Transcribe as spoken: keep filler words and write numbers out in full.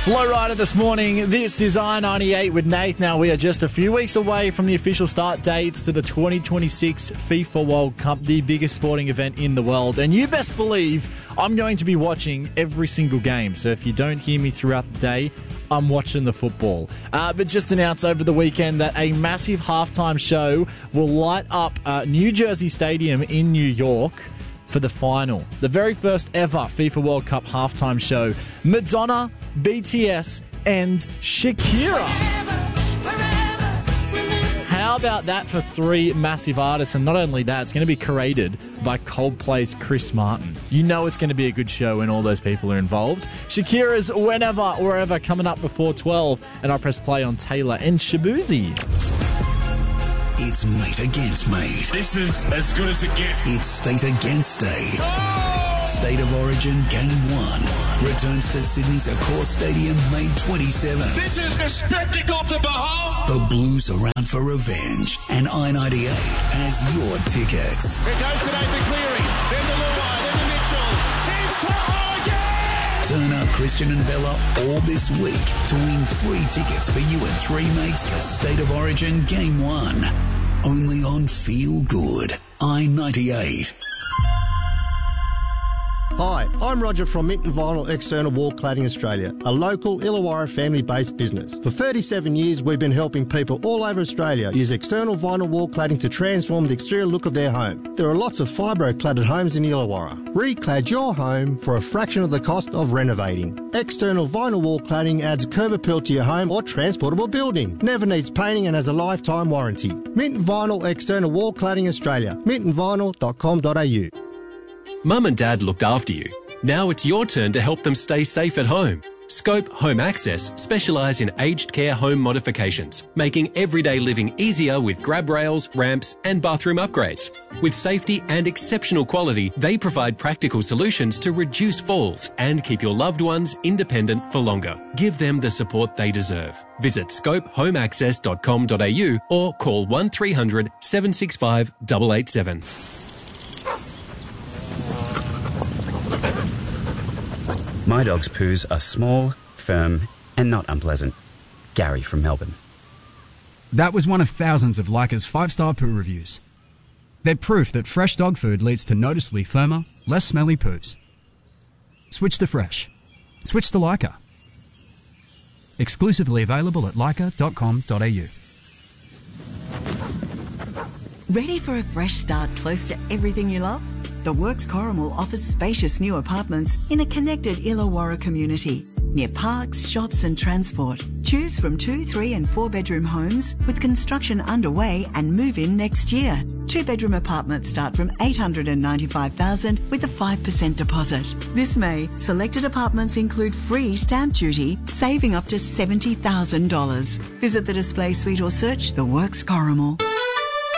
Flow Rider this morning. This is I ninety-eight with Nath. Now, we are just a few weeks away from the official start dates to the twenty twenty-six FIFA World Cup, the biggest sporting event in the world. And you best believe I'm going to be watching every single game. So if you don't hear me throughout the day, I'm watching the football. Uh, but just announced over the weekend that a massive halftime show will light up uh, New Jersey Stadium in New York for the final. The very first ever FIFA World Cup halftime show. Madonna, B T S, and Shakira. How about that for three massive artists? And not only that, it's going to be curated by Coldplay's Chris Martin. You know it's going to be a good show when all those people are involved. Shakira's Whenever, Wherever coming up before twelve. And I press play on Taylor and Shabuzi. It's mate against mate. This is as good as it gets. It's state against state. Oh! State of Origin Game one returns to Sydney's Accor Stadium May twenty-seventh. This is a spectacle to behold. The Blues are out for revenge, and I ninety-eight has your tickets. It goes to Nathan Cleary, then to Luai, then to Mitchell. He's To'o again! Turn up Christian and Bella all this week to win free tickets for you and three mates to State of Origin Game one. Only on Feel Good, I ninety-eight. Hi, I'm Roger from Minton Vinyl External Wall Cladding Australia, a local Illawarra family-based business. For thirty-seven years, we've been helping people all over Australia use external vinyl wall cladding to transform the exterior look of their home. There are lots of fibro-cladded homes in Illawarra. Reclad your home for a fraction of the cost of renovating. External vinyl wall cladding adds curb appeal to your home or transportable building. Never needs painting and has a lifetime warranty. Minton Vinyl External Wall Cladding Australia, minton vinyl dot com dot a u. Mum and Dad looked after you. Now it's your turn to help them stay safe at home. Scope Home Access specialise in aged care home modifications, making everyday living easier with grab rails, ramps and bathroom upgrades. With safety and exceptional quality, they provide practical solutions to reduce falls and keep your loved ones independent for longer. Give them the support they deserve. Visit scope home access dot com dot a u or call one three hundred, seven six five, eight eight seven. My dog's poos are small, firm, and not unpleasant. Gary from Melbourne. That was one of thousands of Leica's five-star poo reviews. They're proof that fresh dog food leads to noticeably firmer, less smelly poos. Switch to fresh. Switch to Leica. Exclusively available at leica dot com dot a u. Ready for a fresh start close to everything you love? The Works Corrimal offers spacious new apartments in a connected Illawarra community, near parks, shops and transport. Choose from two, three and four bedroom homes with construction underway and move in next year. Two bedroom apartments start from eight hundred ninety-five thousand dollars with a five percent deposit. This May, selected apartments include free stamp duty, saving up to seventy thousand dollars. Visit the display suite or search The Works Corrimal.